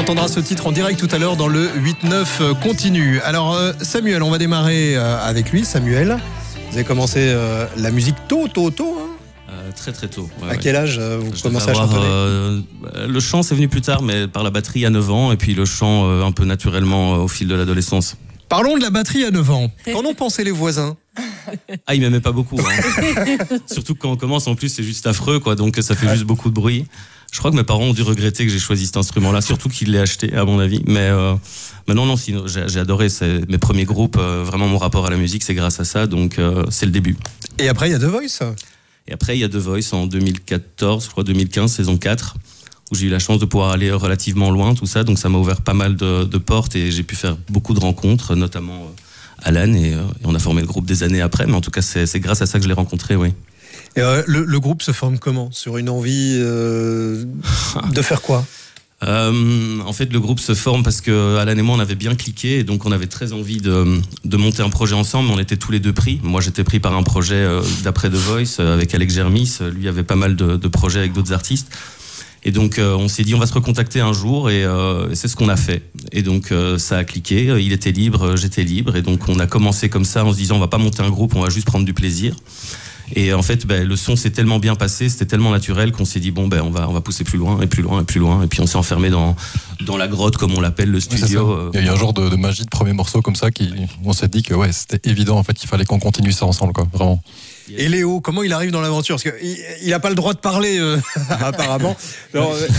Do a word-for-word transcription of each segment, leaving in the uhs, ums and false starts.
entendra ce titre en direct tout à l'heure dans le huit neuf continu. Alors euh, Samuel, on va démarrer euh, avec lui. Samuel, vous avez commencé euh, la musique tôt, tôt, tôt hein euh, Très très tôt. Ouais, à ouais. quel âge euh, vous Je commencez à avoir, chantonner euh, Le chant c'est venu plus tard, mais par la batterie à neuf ans, et puis le chant euh, un peu naturellement euh, au fil de l'adolescence. Parlons de la batterie à neuf ans. Qu'en ont pensé les voisins? Ah, ils m'aimaient pas beaucoup. Hein. Surtout quand on commence, en plus, c'est juste affreux, quoi. Donc ça fait juste beaucoup de bruit. Je crois que mes parents ont dû regretter que j'ai choisi cet instrument-là, surtout qu'ils l'aient acheté, à mon avis. Mais, euh, mais non, non, sinon, j'ai, j'ai adoré. C'est mes premiers groupes. Euh, vraiment, mon rapport à la musique, c'est grâce à ça. Donc euh, c'est le début. Et après, il y a The Voice. Et après, il y a The Voice en deux mille quatorze, je crois, deux mille quinze, saison quatre, où j'ai eu la chance de pouvoir aller relativement loin, tout ça. Donc ça m'a ouvert pas mal de, de portes et j'ai pu faire beaucoup de rencontres, notamment euh, Alan, et, euh, et on a formé le groupe des années après. Mais en tout cas, c'est, c'est grâce à ça que je l'ai rencontré, oui. Et euh, le, le groupe se forme comment? Sur une envie euh, de faire quoi? Euh, en fait, le groupe se forme parce que Alan et moi, on avait bien cliqué, et donc on avait très envie de, de monter un projet ensemble. On était tous les deux pris. Moi, j'étais pris par un projet euh, d'après The Voice euh, avec Alex Germis. Lui avait pas mal de, de projets avec d'autres artistes. Et donc, euh, on s'est dit, on va se recontacter un jour, et euh, c'est ce qu'on a fait. Et donc, euh, ça a cliqué. Il était libre, j'étais libre, et donc on a commencé comme ça en se disant, on va pas monter un groupe, on va juste prendre du plaisir. Et en fait, ben, le son s'est tellement bien passé, c'était tellement naturel qu'on s'est dit bon ben on va on va pousser plus loin et plus loin et plus loin. Et puis on s'est enfermé dans dans la grotte comme on l'appelle, le studio. Ouais, il y a eu un genre de, de magie de premier morceau comme ça qui on s'est dit que ouais c'était évident en fait qu'il fallait qu'on continue ça ensemble quoi, vraiment. Et Léo, comment il arrive dans l'aventure? Parce qu'il il a pas le droit de parler euh, apparemment. Alors, euh...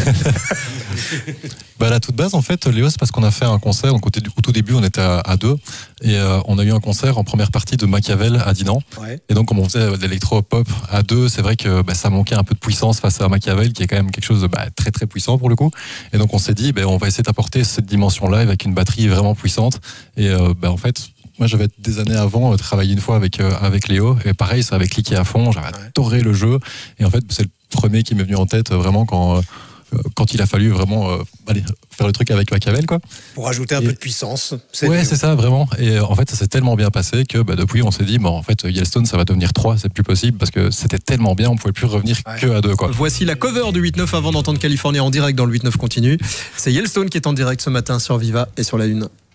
bah, à la toute base, en fait, Léo, c'est parce qu'on a fait un concert. Donc, au, au tout début, on était à, à deux. Et euh, on a eu un concert en première partie de Machiavel à Dinan. Ouais. Et donc, comme on faisait de l'électro-pop à deux, c'est vrai que bah, ça manquait un peu de puissance face à Machiavel, qui est quand même quelque chose de bah, très, très puissant pour le coup. Et donc, on s'est dit, bah, on va essayer d'apporter cette dimension live avec une batterie vraiment puissante. Et euh, bah, en fait, moi, j'avais des années avant euh, travaillé une fois avec euh, avec Léo, et pareil, ça avait cliqué à fond. J'avais adoré le jeu, et en fait, c'est le premier qui m'est venu en tête euh, vraiment quand euh, quand il a fallu vraiment euh, aller faire le truc avec Machiavel, quoi. Pour ajouter un et... peu de puissance. C'est ouais, c'est ça, vraiment. Et euh, en fait, ça s'est tellement bien passé que bah, depuis, on s'est dit, bon, en fait, Yellowstone, ça va devenir trois, c'est plus possible parce que c'était tellement bien, on pouvait plus revenir ouais. que à deux, quoi. Voici la cover du huit neuf avant d'entendre Californie en direct dans le huit neuf continu. C'est Yellowstone qui est en direct ce matin sur Viva et sur la Une.